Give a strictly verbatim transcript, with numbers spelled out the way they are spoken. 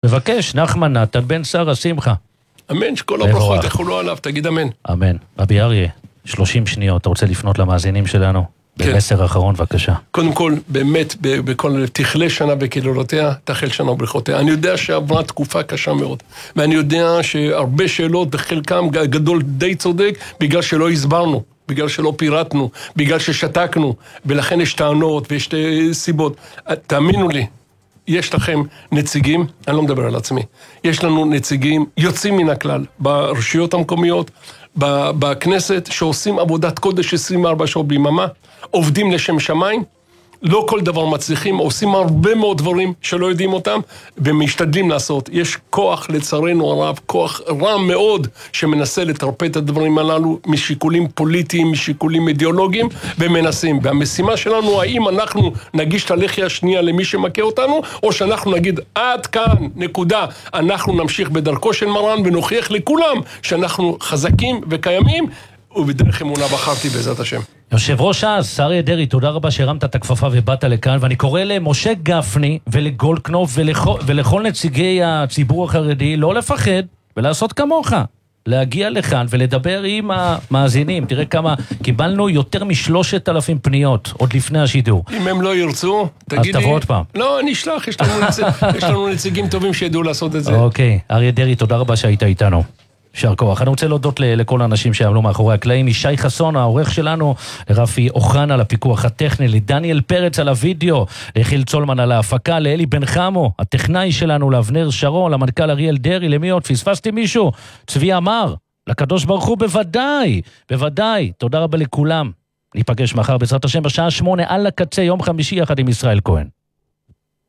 מבקש, נחמן נתן בן שרה שמחה. אמן, שכל הברכות יחולו עליו, תגיד אמן. אמן. רבי אריה, שלושים שניות, אתה רוצה לפנות למאזינים שלנו? במסר האחרון, בבקשה. קודם כל, באמת, בכל תכלה שנה בקללותיה, תחל שנה וברכותיה. אני יודע שעברה תקופה קשה מאוד, ואני יודע שהרבה שאלות, בחלקם גדול די צודק, בגלל שלא הסברנו, בגלל שלא פירטנו, בגלל ששתקנו, ולכן יש טענות ויש סיבות. תאמינו לי, יש לכם נציגים, אני לא מדבר על עצמי, יש לנו נציגים יוצאים מן הכלל, ברשויות המקומיות, בכנסת, שעושים עבודת קודש עשרים וארבע שעות ביממה, עובדים לשם שמיים, לא כל דבר מצליחים, עושים הרבה מאוד דברים שלא יודעים אותם, ומשתדלים לעשות. יש כוח, לצערנו הרב, כוח רע מאוד, שמנסה לטרפד את הדברים הללו, משיקולים פוליטיים, משיקולים אידיאולוגיים, ומנסים. והמשימה שלנו, האם אנחנו נגיש את הלחי השנייה למי שמכה אותנו, או שאנחנו נגיד, עד כאן, נקודה, אנחנו נמשיך בדרכו של מרן, ונוכיח לכולם שאנחנו חזקים וקיימים, ובדרך אמונה בחרתי בעזרת השם. יושב ראש ש"ס, אריה דרעי, תודה רבה שהרמת את הכפפה ובאת לכאן, ואני קורא למשה גפני ולגולדקנופ ולכל, ולכל נציגי הציבור החרדי לא לפחד ולעשות כמוך, להגיע לכאן ולדבר עם המאזינים. תראה כמה, קיבלנו יותר משלושת אלפים פניות עוד לפני השידור. אם הם לא ירצו, תגיד לי... אז תבוא עוד פעם. לא, אני אשלח, יש לנו, נציג, יש לנו נציגים טובים שידעו לעשות את זה. אוקיי, אריה דרעי, תודה רבה שהיית איתנו. שר כוח. אני רוצה להודות לכל האנשים שעמלו מאחורי הקלעים, ישי חסון, העורך שלנו, לרפי אוחנה על הפיקוח הטכני, לדניאל פרץ על הוידאו, לחיל צולמן על ההפקה, לאלי בן חמו, הטכנאי שלנו, לאבנר שרון, למנכ"ל אריאל דרעי, למי עוד? פספסתי מישהו? צבי אמר, לקדוש ברוך הוא, בוודאי, בוודאי. תודה רבה לכולם. ניפגש מחר בעזרת השם בשעה שמונה על הקצה, יום חמישי, יחד עם ישראל כהן.